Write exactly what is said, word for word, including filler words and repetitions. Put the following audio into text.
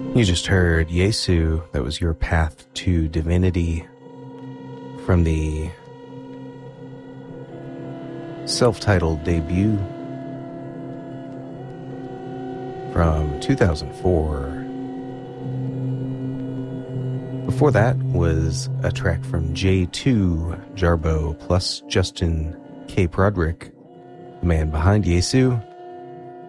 You just heard Yesu, that was Your Path to Divinity, from the self-titled debut from two thousand four. Before that was a track from J two, Jarbo plus Justin K. Broderick, the man behind Yesu,